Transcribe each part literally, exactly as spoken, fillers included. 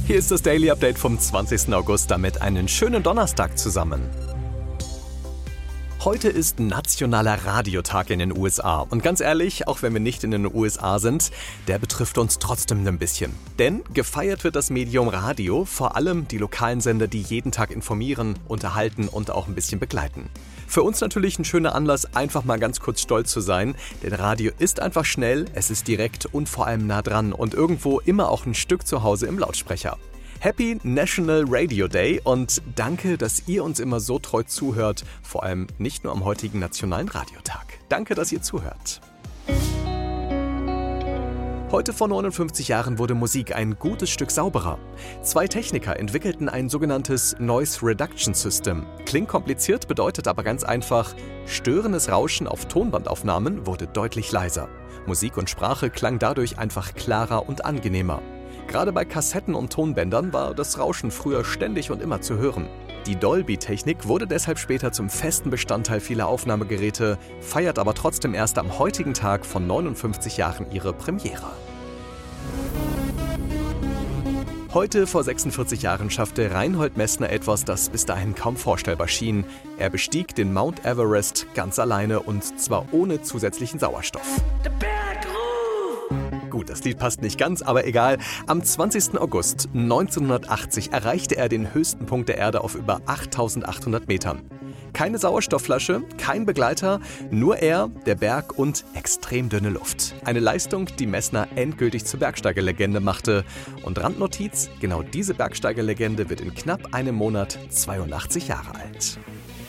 Hier ist das Daily Update vom zwanzigsten August, damit einen schönen Donnerstag zusammen. Heute ist Nationaler Radiotag in den U S A. Und ganz ehrlich, auch wenn wir nicht in den U S A sind, der betrifft uns trotzdem ein bisschen. Denn gefeiert wird das Medium Radio, vor allem die lokalen Sender, die jeden Tag informieren, unterhalten und auch ein bisschen begleiten. Für uns natürlich ein schöner Anlass, einfach mal ganz kurz stolz zu sein, denn Radio ist einfach schnell, es ist direkt und vor allem nah dran und irgendwo immer auch ein Stück zu Hause im Lautsprecher. Happy National Radio Day und danke, dass ihr uns immer so treu zuhört, vor allem nicht nur am heutigen Nationalen Radiotag. Danke, dass ihr zuhört. Heute vor neunundfünfzig Jahren wurde Musik ein gutes Stück sauberer. Zwei Techniker entwickelten ein sogenanntes Noise Reduction System. Klingt kompliziert, bedeutet aber ganz einfach, störendes Rauschen auf Tonbandaufnahmen wurde deutlich leiser. Musik und Sprache klang dadurch einfach klarer und angenehmer. Gerade bei Kassetten und Tonbändern war das Rauschen früher ständig und immer zu hören. Die Dolby-Technik wurde deshalb später zum festen Bestandteil vieler Aufnahmegeräte, feiert aber trotzdem erst am heutigen Tag von neunundfünfzig Jahren ihre Premiere. Heute vor sechsundvierzig Jahren schaffte Reinhold Messner etwas, das bis dahin kaum vorstellbar schien. Er bestieg den Mount Everest ganz alleine und zwar ohne zusätzlichen Sauerstoff. Gut, das Lied passt nicht ganz, aber egal. Am zwanzigsten August neunzehnhundertachtzig erreichte er den höchsten Punkt der Erde auf über achttausendachthundert Metern. Keine Sauerstoffflasche, kein Begleiter, nur er, der Berg und extrem dünne Luft. Eine Leistung, die Messner endgültig zur Bergsteigerlegende machte. Und Randnotiz, genau diese Bergsteigerlegende wird in knapp einem Monat zweiundachtzig Jahre alt.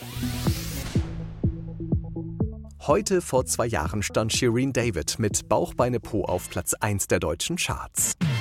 Heute vor zwei Jahren stand Shirin David mit Bauch, Beine, Po auf Platz eins der deutschen Charts.